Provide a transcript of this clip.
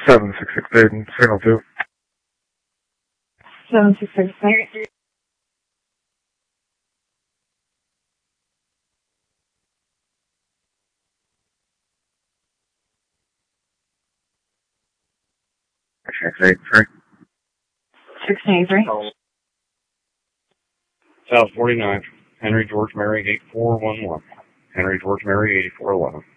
766 Dayton, signal 2. 766. X83. 683. South 49th, Henry George Mary 8411. Henry George Mary 8411.